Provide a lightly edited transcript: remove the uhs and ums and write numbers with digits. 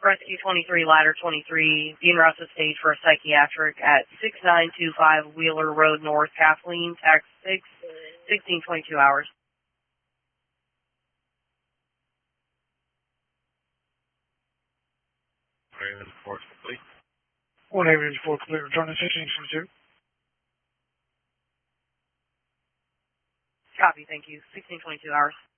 Rescue 23, Ladder 23, being route to stage for a psychiatric at 6925 Wheeler Road North, Kathleen, Tax 6, 1622 hours. Raven 4 complete. 1 Raven 4 complete, returning 1622. Copy, thank you. 1622 hours.